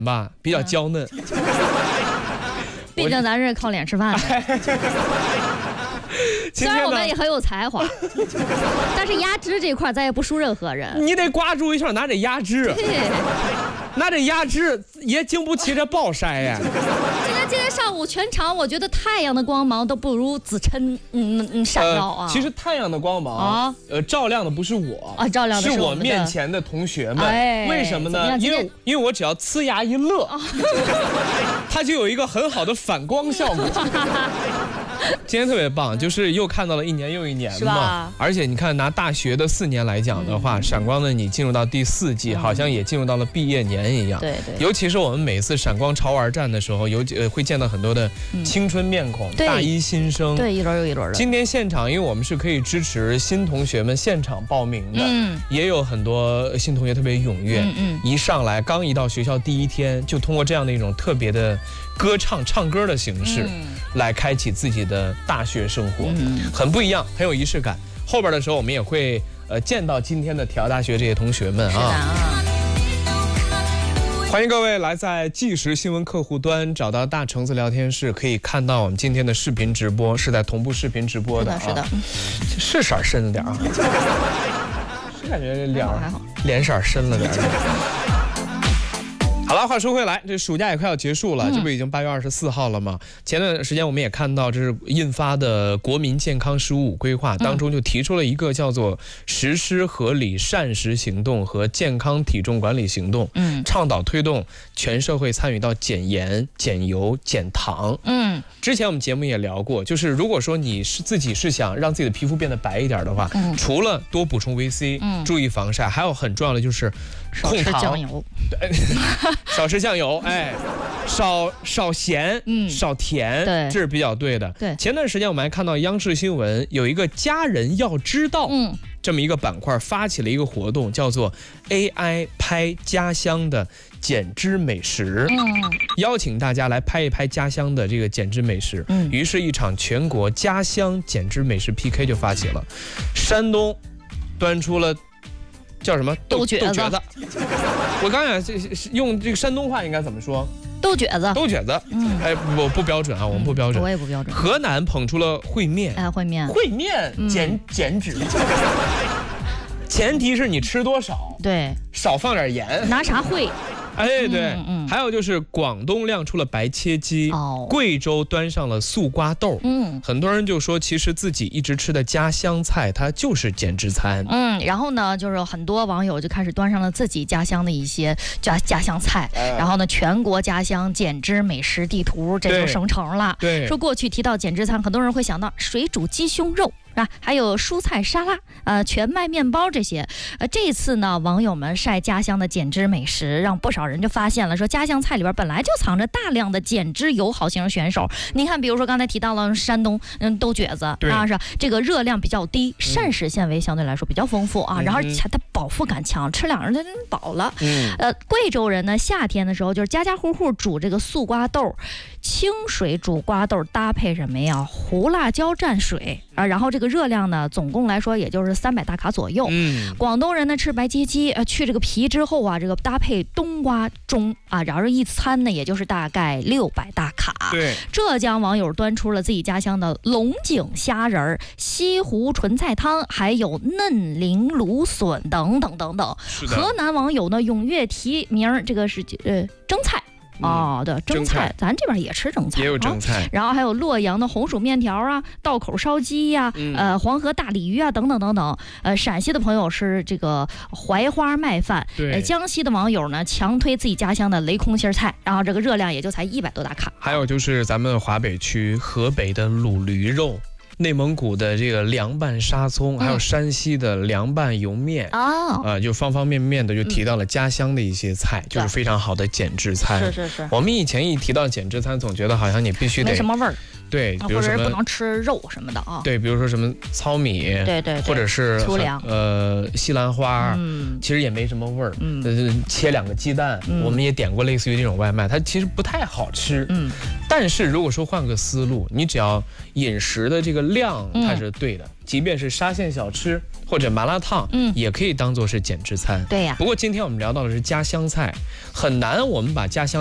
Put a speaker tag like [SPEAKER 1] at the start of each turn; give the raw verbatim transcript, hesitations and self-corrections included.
[SPEAKER 1] 吧，比较娇嫩。
[SPEAKER 2] 毕竟咱是靠脸吃饭的。虽然我们也很有才华，但是压枝这块咱也不输任何人。
[SPEAKER 1] 你得挂住一下，拿这压枝，拿这压枝也经不起这暴晒呀。
[SPEAKER 2] 今天今天上午全场，我觉得太阳的光芒都不如子琛嗯嗯闪耀啊、
[SPEAKER 1] 呃。其实太阳的光芒啊，呃，照亮的不是我
[SPEAKER 2] 啊，照亮的
[SPEAKER 1] 是
[SPEAKER 2] 我
[SPEAKER 1] 我面前的同学们。
[SPEAKER 2] 哎、
[SPEAKER 1] 为什么呢？因为因为我只要呲牙一乐，哦、它就有一个很好的反光效果。今天特别棒，就是又看到了一年又一年嘛，而且你看拿大学的四年来讲的话，嗯、闪光的你进入到第四季，嗯、好像也进入到了毕业年一样。
[SPEAKER 2] 对对。
[SPEAKER 1] 尤其是我们每次闪光潮玩站的时候，有呃会见到很多的青春面孔，嗯、大一新生。
[SPEAKER 2] 对，一轮又一轮的。
[SPEAKER 1] 今天现场，因为我们是可以支持新同学们现场报名的，嗯，也有很多新同学特别踊跃，嗯嗯，一上来刚一到学校第一天，就通过这样的一种特别的歌唱唱歌的形式，嗯、来开启自己的大学生活，嗯、很不一样，很有仪式感。后边的时候我们也会呃见到今天的体疗大学这些同学们啊。
[SPEAKER 2] 啊
[SPEAKER 1] 欢迎各位来在即时新闻客户端找到大橙子聊天室，可以看到我们今天的视频直播是在同步视频直播的，
[SPEAKER 2] 是的，
[SPEAKER 1] 是的，是色深了点啊，是感觉脸脸色深了点。好了，话说回来，这暑假也快要结束了，嗯、这不已经八月二十四号了吗？前段时间我们也看到，这是印发的国民健康“十五五”规划当中就提出了一个叫做“实施合理膳食行动和健康体重管理行动”，嗯，倡导推动全社会参与到减盐、减油、减糖。嗯，之前我们节目也聊过，就是如果说你是自己是想让自己的皮肤变得白一点的话，嗯、除了多补充维 C，嗯、注意防晒，还有很重要的就是
[SPEAKER 2] 少吃酱油。
[SPEAKER 1] 少吃酱油，哎，少少咸，嗯，少甜，
[SPEAKER 2] 对，
[SPEAKER 1] 这是比较对的。
[SPEAKER 2] 对，
[SPEAKER 1] 前段时间我们还看到央视新闻有一个家人要知道，嗯，这么一个板块发起了一个活动，叫做 A I 拍家乡的减脂美食，嗯，邀请大家来拍一拍家乡的这个减脂美食。嗯，于是，一场全国家乡减脂美食 P K 就发起了，山东端出了。叫什么
[SPEAKER 2] 豆角子？
[SPEAKER 1] 豆角子。我刚想用这个山东话应该怎么说？
[SPEAKER 2] 豆角子。
[SPEAKER 1] 豆角子。嗯，哎，不不标准啊，我们不标准。
[SPEAKER 2] 我也不标准。
[SPEAKER 1] 河南捧出了烩面。
[SPEAKER 2] 哎，烩面。
[SPEAKER 1] 烩面减减脂。前提是你吃多少。
[SPEAKER 2] 对。
[SPEAKER 1] 少放点盐。
[SPEAKER 2] 拿啥烩？
[SPEAKER 1] 哎，对，嗯嗯、还有就是广东亮出了白切鸡，哦、贵州端上了素瓜豆，嗯，很多人就说，其实自己一直吃的家乡菜，它就是减脂餐，
[SPEAKER 2] 嗯，然后呢，就是很多网友就开始端上了自己家乡的一些家家乡菜，哎、然后呢，全国家乡减脂美食地图这就生成了，
[SPEAKER 1] 对，
[SPEAKER 2] 说过去提到减脂餐，很多人会想到水煮鸡胸肉。啊，还有蔬菜沙拉，呃，全麦面包这些，呃，这次呢，网友们晒家乡的减脂美食，让不少人就发现了，说家乡菜里边本来就藏着大量的减脂友好型选手。你看，比如说刚才提到了山东，嗯，豆角子啊，是这个热量比较低，膳食纤维相对来说比较丰富啊，嗯、然后它饱腹感强，吃两人就饱了。嗯，呃，贵州人呢，夏天的时候就是家家户户煮这个素瓜豆。清水煮瓜豆搭配什么呀？胡辣椒蘸水啊，然后这个热量呢，总共来说也就是三百大卡左右。嗯，广东人呢吃白切鸡，呃，去这个皮之后啊，这个搭配冬瓜盅啊，然后一餐呢也就是大概六百大卡。
[SPEAKER 1] 对，
[SPEAKER 2] 浙江网友端出了自己家乡的龙井虾仁、西湖纯菜汤，还有嫩菱芦笋等等等等。河南网友呢踊跃提名，这个是呃蒸菜。哦，对，蒸菜，咱这边也吃蒸菜，
[SPEAKER 1] 也有蒸菜、啊，
[SPEAKER 2] 然后还有洛阳的红薯面条啊，道口烧鸡呀、啊，嗯、呃，黄河大鲤鱼啊，等等等等。呃，陕西的朋友是这个槐花麦饭，
[SPEAKER 1] 对、
[SPEAKER 2] 呃，江西的网友呢强推自己家乡的雷空心菜，然后这个热量也就才一百多大卡。
[SPEAKER 1] 还有就是咱们华北区河北的卤驴肉。内蒙古的这个凉拌沙葱，还有山西的凉拌油面啊、嗯呃，就方方面面的就提到了家乡的一些菜，嗯、就是非常好的减脂餐。
[SPEAKER 2] 是是是。
[SPEAKER 1] 我们以前一提到减脂餐，总觉得好像你必须得
[SPEAKER 2] 没什么味儿。
[SPEAKER 1] 对，比如什么
[SPEAKER 2] 或者是不能吃肉什么的啊。
[SPEAKER 1] 对，比如说什么糙米，
[SPEAKER 2] 对对对，
[SPEAKER 1] 或者是
[SPEAKER 2] 粗粮，
[SPEAKER 1] 呃西兰花，
[SPEAKER 2] 嗯，
[SPEAKER 1] 其实也没什么味儿。
[SPEAKER 2] 嗯，
[SPEAKER 1] 呃，切两个鸡蛋，
[SPEAKER 2] 嗯
[SPEAKER 1] 我们也点过类似于这种外卖，它其实不太好吃。
[SPEAKER 2] 嗯，
[SPEAKER 1] 但是如果说换个思路，你只要饮食的这个量它是对的，即便是沙县小吃或者麻辣烫，
[SPEAKER 2] 嗯，
[SPEAKER 1] 也可以当做是减脂餐。
[SPEAKER 2] 对呀。
[SPEAKER 1] 不过今天我们聊到的是家乡菜，很难我们把家乡